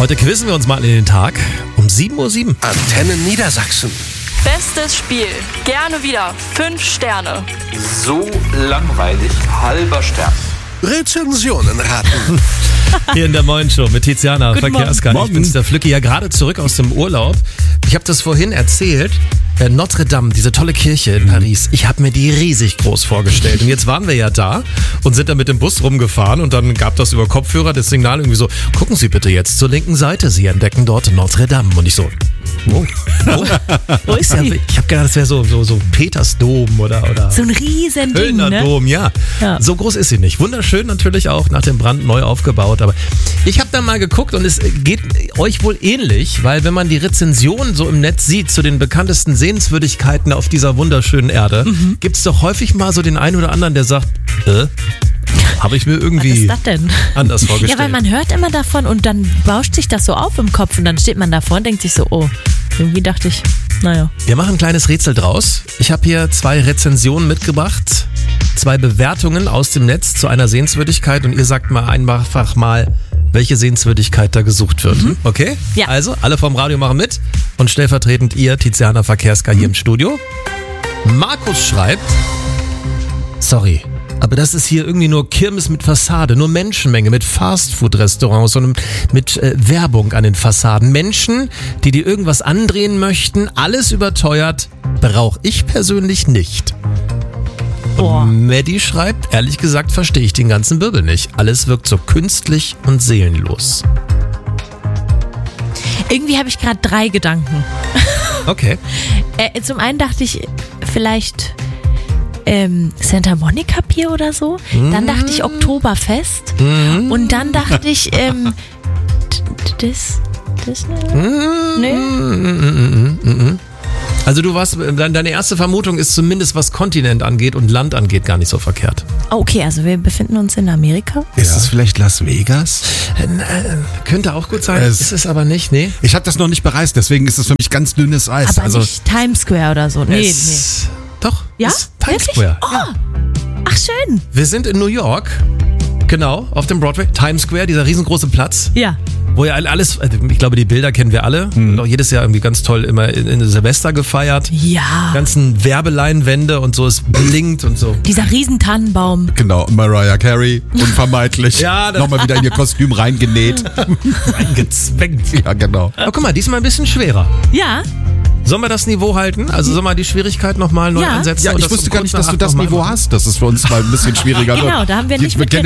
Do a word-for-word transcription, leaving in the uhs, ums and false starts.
Heute quizzen wir uns mal in den Tag um sieben Uhr sieben. Antenne Niedersachsen. Bestes Spiel. Gerne wieder. Fünf Sterne. So langweilig. Halber Stern. Rezensionen raten. Hier in der Moin Show mit Tiziana Verkehrska. Ich bin's, der Flücki, ja gerade zurück aus dem Urlaub. Ich habe das vorhin erzählt. Äh, Notre Dame, diese tolle Kirche in Paris. Ich habe mir die riesig groß vorgestellt. Und jetzt waren wir ja da und sind da mit dem Bus rumgefahren und dann gab das über Kopfhörer das Signal irgendwie so, gucken Sie bitte jetzt zur linken Seite, Sie entdecken dort Notre Dame. Und ich so, wo? Wo, wo ist sie? Ich habe gedacht, das wäre so, so, so Petersdom oder, oder so ein riesen Ding, ne? Dom, ja. Ja. So groß ist sie nicht. Wunderschön natürlich auch, nach dem Brand neu aufgebaut. Aber ich habe da mal geguckt und es geht euch wohl ähnlich, weil wenn man die Rezension so im Netz sieht zu den bekanntesten Sehenswürdigkeiten auf dieser wunderschönen Erde, mhm. gibt es doch häufig mal so den einen oder anderen, der sagt, äh, habe ich mir irgendwie Was ist das denn? anders vorgestellt. Ja, weil man hört immer davon und dann bauscht sich das so auf im Kopf und dann steht man davor und denkt sich so, oh, irgendwie dachte ich, naja. Wir machen ein kleines Rätsel draus. Ich habe hier zwei Rezensionen mitgebracht, zwei Bewertungen aus dem Netz zu einer Sehenswürdigkeit und ihr sagt mal einfach mal, welche Sehenswürdigkeit da gesucht wird. Mhm. Okay? Ja. Also, alle vom Radio machen mit und stellvertretend ihr, Tiziana Verkehrska, hier im Studio. Markus schreibt, sorry, aber das ist hier irgendwie nur Kirmes mit Fassade, nur Menschenmenge mit Fastfood-Restaurants und mit äh, Werbung an den Fassaden. Menschen, die dir irgendwas andrehen möchten, alles überteuert, brauche ich persönlich nicht. Boah. Und Maddie schreibt, ehrlich gesagt verstehe ich den ganzen Wirbel nicht. Alles wirkt so künstlich und seelenlos. Irgendwie habe ich gerade drei Gedanken. Okay. Äh, zum einen dachte ich vielleicht ähm, Santa Monica Pier oder so. Mm. Dann dachte ich Oktoberfest. Mm. Und dann dachte ich ähm, das, das, mm. nee. Mm, mm, mm, mm. Also du warst, deine erste Vermutung ist zumindest, was Kontinent angeht und Land angeht, gar nicht so verkehrt. Okay, also wir befinden uns in Amerika. Ist es vielleicht Las Vegas? Äh, könnte auch gut sein, Es- ist es aber nicht, nee. Ich habe das noch nicht bereist, deswegen ist es für mich ganz dünnes Eis. Aber also nicht Times Square oder so. Nee, nee. Es, doch, Ja? ist Times Wirklich? Square. Oh. Ach, schön. Wir sind in New York, genau, auf dem Broadway, Times Square, dieser riesengroße Platz. Ja. Wo ja alles, ich glaube, die Bilder kennen wir alle. Mhm. Und auch jedes Jahr irgendwie ganz toll immer in, in Silvester gefeiert. Ja. Ganzen Werbeleinwände und so, es blinkt und so. Dieser riesen Tannenbaum. genau, Mariah Carey, unvermeidlich. Ja, das- Nochmal wieder in ihr Kostüm reingenäht. Eingezwängt. ja, genau. Aber guck mal, diesmal ein bisschen schwerer. Ja. Sollen wir das Niveau halten? Also sollen wir die Schwierigkeit nochmal neu Ja. ansetzen? Ja, und ich das wusste um gar nicht, kurz dass du nach das acht noch mal Niveau machen? hast, dass es für uns mal ein bisschen schwieriger wird. Genau, da haben wir nicht wir mit kennen